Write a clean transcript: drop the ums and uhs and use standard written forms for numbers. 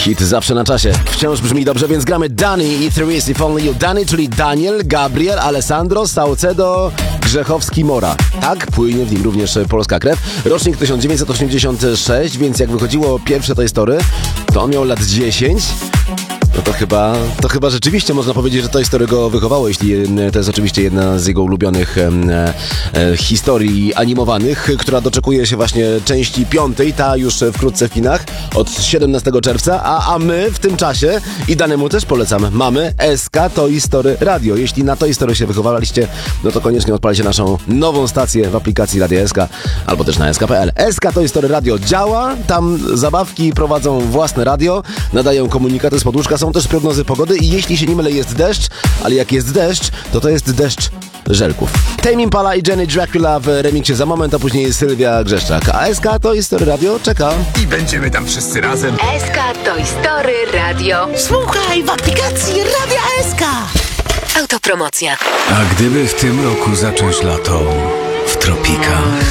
Hit zawsze na czasie. Wciąż brzmi dobrze, więc gramy Dani i Therese If Only You. Dani, czyli Daniel, Gabriel, Alessandro, Saucedo, Grzechowski, Mora. Tak, płynie w nim również polska krew. Rocznik 1986, więc jak wychodziło pierwsze Toy Story, to on miał lat 10. No to chyba rzeczywiście można powiedzieć, że Toy Story go wychowało, jeśli to jest oczywiście jedna z jego ulubionych historii animowanych, która doczekuje się właśnie części 5, ta już wkrótce w kinach, od 17 czerwca, a my w tym czasie, i Danemu też polecam, mamy SK Toy Story Radio. Jeśli na Toy Story się wychowaliście, no to koniecznie odpalcie naszą nową stację w aplikacji Radia SK, albo też na sk.pl. SK Toy Story Radio działa, tam zabawki prowadzą własne radio, nadają komunikaty z podłóżka, są też prognozy pogody i jeśli się nie mylę jest deszcz, ale jak jest deszcz, to jest deszcz żelków. Tame Impala i Jenny Dracula w remiksie za moment, a później Sylwia Grzeszczak. A SK Toy Story Radio czeka. I będziemy tam wszyscy razem. SK Toy Story Radio. Słuchaj w aplikacji Radia SK. Autopromocja. A gdyby w tym roku zacząć lato w tropikach?